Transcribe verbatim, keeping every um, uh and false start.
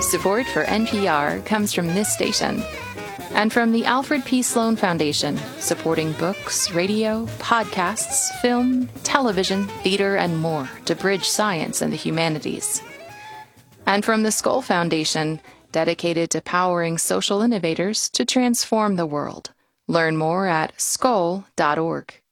Support for N P R comes from this station and from the Alfred P. Sloan Foundation, supporting books, radio, podcasts, film, television, theater, and more to bridge science and the humanities. And from the Skoll Foundation, dedicated to powering social innovators to transform the world. Learn more at skoll dot org.